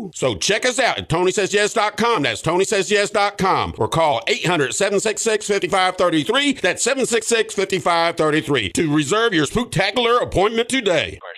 go. So check us out at TonySaysYes.com. That's TonySaysYes.com. Or call 800-766-5533. That's 766-5533 to reserve your spooktacular appointment today.